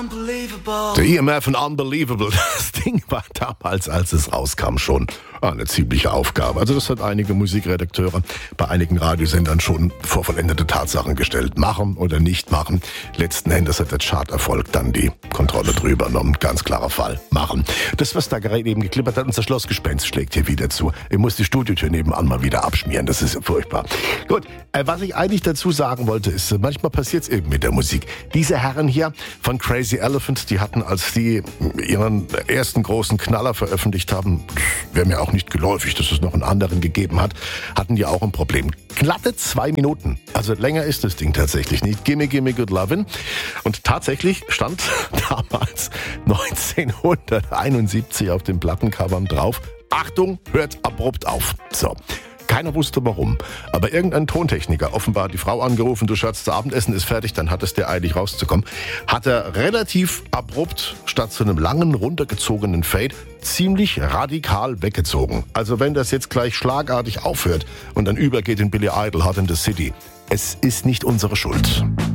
Der EMF und Unbelievable, das Ding war damals, als es rauskam, schon eine ziemliche Aufgabe. Also das hat einige Musikredakteure bei einigen Radiosendern schon vor vollendete Tatsachen gestellt. Machen oder nicht machen. Letzten Endes hat der Charterfolg dann die Kontrolle drüber genommen. Ganz klarer Fall. Machen. Das, was da gerade eben geklippert hat, unser Schlossgespenst schlägt hier wieder zu. Ich muss die Studiotür nebenan mal wieder abschmieren. Das ist furchtbar. Gut, was ich eigentlich dazu sagen wollte, ist, manchmal passiert es eben mit der Musik. Diese Herren hier von Crazy Elephant, die hatten, als die ihren ersten großen Knaller veröffentlicht haben, wäre mir auch nicht geläufig, dass es noch einen anderen gegeben hat, hatten die auch ein Problem. Glatte 2 Minuten. Also länger ist das Ding tatsächlich nicht. Gimme, gimme good lovin'. Und tatsächlich stand damals 1971 auf den Plattencovern drauf: Achtung, hört abrupt auf. So. Keiner wusste warum. Aber irgendein Tontechniker, offenbar die Frau angerufen, du Schatz, das Abendessen ist fertig, dann hat es dir eilig rauszukommen, hat er relativ abrupt statt zu einem langen, runtergezogenen Fade ziemlich radikal weggezogen. Also wenn das jetzt gleich schlagartig aufhört und dann übergeht in Billy Idol, Hot in the City, es ist nicht unsere Schuld.